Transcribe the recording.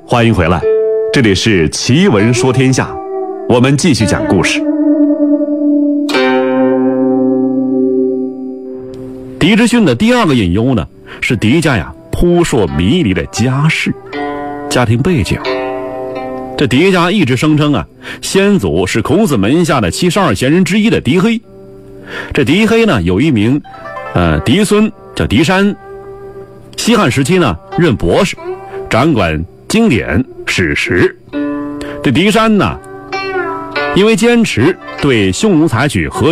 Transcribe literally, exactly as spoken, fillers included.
欢迎回来，这里是奇闻说天下，我们继续讲故事。狄之逊的第二个隐忧呢，是狄家呀扑朔迷离的家世。家庭背景，这狄家一直声称啊，先祖是孔子门下的七十二贤人之一的狄黑。这狄黑呢，有一名呃嫡孙叫狄山，西汉时期呢任博士，掌管经典史实。这狄山呢，因为坚持对匈奴采取和